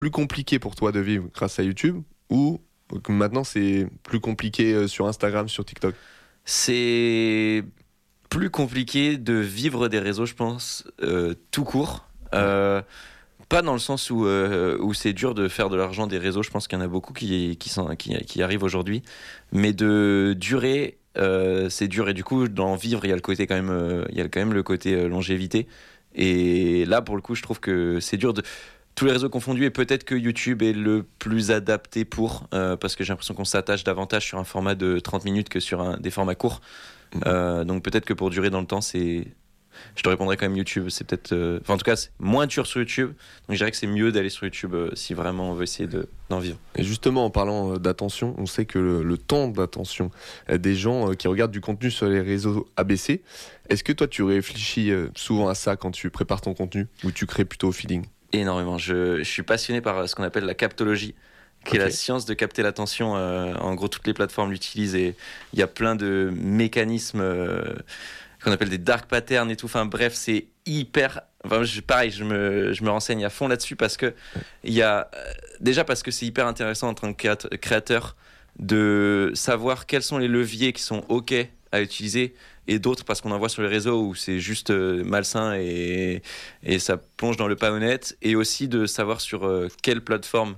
plus compliqué pour toi de vivre grâce à YouTube ou que maintenant c'est plus compliqué sur Instagram, sur TikTok? C'est plus compliqué de vivre des réseaux, je pense, tout court. Pas dans le sens où c'est dur de faire de l'argent des réseaux. Je pense qu'il y en a beaucoup qui arrivent aujourd'hui. Mais de durer, c'est dur. Et du coup, d'en vivre, il y a le côté quand même, il y a quand même le côté longévité. Et là, pour le coup, je trouve que c'est dur de tous les réseaux confondus. Et peut-être que YouTube est le plus adapté parce que j'ai l'impression qu'on s'attache davantage sur un format de 30 minutes que sur des formats courts. Donc peut-être que pour durer dans le temps, je te répondrais quand même YouTube. C'est peut-être, en tout cas, c'est moins dur sur YouTube. Donc je dirais que c'est mieux d'aller sur YouTube si vraiment on veut essayer d'en vivre. Et justement, en parlant d'attention, on sait que le temps d'attention des gens qui regardent du contenu sur les réseaux a baissé. Est-ce que toi, tu réfléchis souvent à ça quand tu prépares ton contenu ou tu crées plutôt au feeling? Énormément. Je suis passionné par ce qu'on appelle la captologie, qui est la science de capter l'attention. En gros, toutes les plateformes l'utilisent et il y a plein de mécanismes qu'on appelle des dark patterns et tout. Enfin bref, c'est hyper... pareil, je me renseigne à fond là-dessus parce que déjà parce que c'est hyper intéressant en tant que créateur de savoir quels sont les leviers qui sont OK à utiliser et d'autres parce qu'on en voit sur les réseaux où c'est juste malsain et ça plonge dans le pas honnête, et aussi de savoir sur quelle plateforme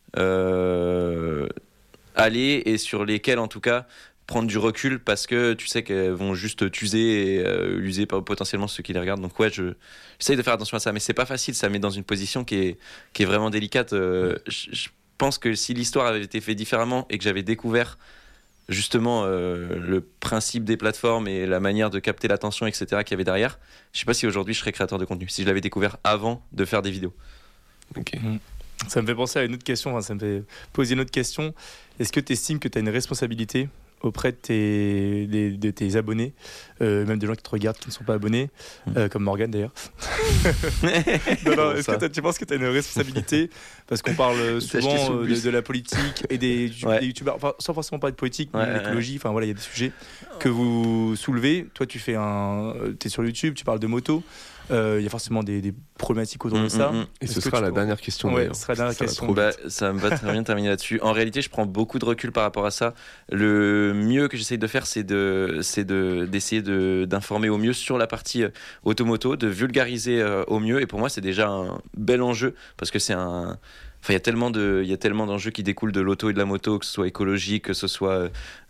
aller et sur lesquelles en tout cas prendre du recul parce que tu sais qu'elles vont juste t'user et user potentiellement ceux qui les regardent. Donc ouais, j'essaye de faire attention à ça, mais c'est pas facile, ça met dans une position qui est vraiment délicate. Je pense que si l'histoire avait été faite différemment et que j'avais découvert justement le principe des plateformes et la manière de capter l'attention, etc. qu'il y avait derrière, je sais pas si aujourd'hui je serais créateur de contenu, si je l'avais découvert avant de faire des vidéos. Ok. Ça me fait penser à une autre question, ça me fait poser une autre question. Est-ce que tu estimes que tu as une responsabilité auprès de tes abonnés, même des gens qui te regardent qui ne sont pas abonnés, comme Morgane d'ailleurs? Est-ce que tu penses que tu as une responsabilité? Parce qu'on parle souvent de la politique et des youtubeurs, enfin, sans forcément parler de politique, mais d'écologie, enfin voilà, il y a des sujets que vous soulevez. Toi, t'es sur YouTube, tu parles de moto. Il y a forcément des problématiques autour de ça. Et ce sera la dernière question. Ouais, ce sera la dernière question. Ça me va très bien terminer là-dessus. En réalité, je prends beaucoup de recul par rapport à ça. Le mieux que j'essaye de faire, c'est d'essayer d'informer au mieux sur la partie automoto, de vulgariser au mieux. Et pour moi, c'est déjà un bel enjeu parce que Enfin, il y a tellement d'enjeux qui découlent de l'auto et de la moto, que ce soit écologique, que ce soit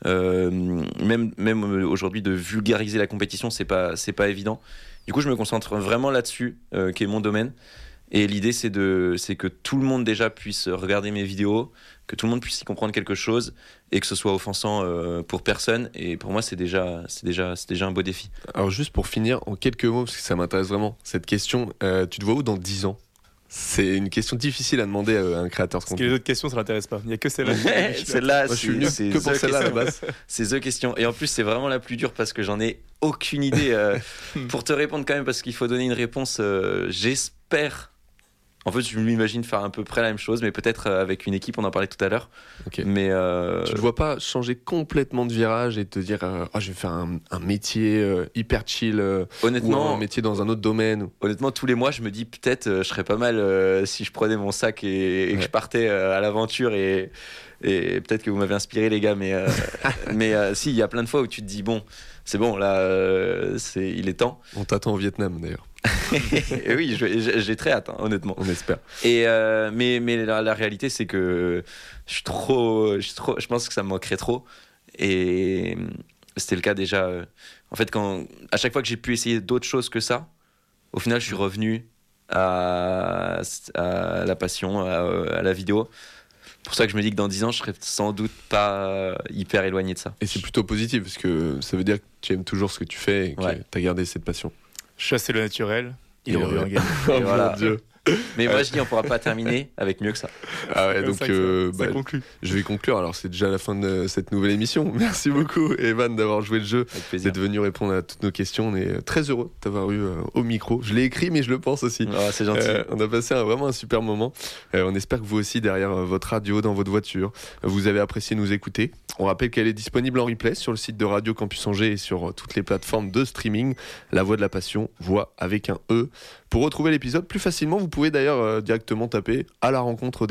même aujourd'hui de vulgariser la compétition, c'est pas évident. Du coup, je me concentre vraiment là-dessus, qui est mon domaine. Et l'idée, c'est que tout le monde déjà puisse regarder mes vidéos, que tout le monde puisse y comprendre quelque chose et que ce soit offensant pour personne. Et pour moi, c'est déjà un beau défi. Alors juste pour finir, en quelques mots, parce que ça m'intéresse vraiment, cette question, tu te vois où dans 10 ans? C'est une question difficile à demander à un créateur de contenu. Parce que les autres questions, ça l'intéresse pas. Il n'y a que celle-là. Celle-là, moi, je suis venu que pour celle-là à la base. C'est The Question. Et en plus, c'est vraiment la plus dure parce que j'en ai aucune idée. Pour te répondre quand même, parce qu'il faut donner une réponse, j'espère. En fait, je m'imagine faire à peu près la même chose, mais peut-être avec une équipe, on en parlait tout à l'heure. Okay. Mais tu ne vois pas changer complètement de virage et te dire je vais faire un métier hyper chill, honnêtement, ou un métier dans un autre domaine. Honnêtement, tous les mois, je me dis peut-être je serais pas mal si je prenais mon sac et que je partais à l'aventure et peut-être que vous m'avez inspiré, les gars. Mais si, il y a plein de fois où tu te dis bon, c'est bon, là, il est temps. On t'attend au Vietnam d'ailleurs. Et oui, j'ai très hâte, hein, honnêtement. On espère. Et mais la réalité, c'est que je pense que ça me manquerait trop. Et c'était le cas déjà. En fait, à chaque fois que j'ai pu essayer d'autres choses que ça, au final, je suis revenu à la passion, à la vidéo. C'est pour ça que je me dis que dans 10 ans, je serai sans doute pas hyper éloigné de ça. Et c'est plutôt positif, parce que ça veut dire que tu aimes toujours ce que tu fais et que tu as gardé cette passion. Chasser le naturel, il est revenu. Oh voilà. mon Dieu. Mais moi je dis on pourra pas terminer avec mieux que ça. Ah ouais, donc ça conclut. Je vais conclure. Alors c'est déjà la fin de cette nouvelle émission. Merci beaucoup Evan d'avoir joué le jeu, d'être venu répondre à toutes nos questions. On est très heureux de t'avoir eu au micro. Je l'ai écrit mais je le pense aussi. Oh, c'est gentil. On a passé vraiment un super moment. On espère que vous aussi derrière votre radio, dans votre voiture, vous avez apprécié nous écouter. On rappelle qu'elle est disponible en replay sur le site de Radio Campus Angers et sur toutes les plateformes de streaming. La Voix de la Passion, voix avec un E. Pour retrouver l'épisode plus facilement, vous pouvez d'ailleurs directement taper à la rencontre des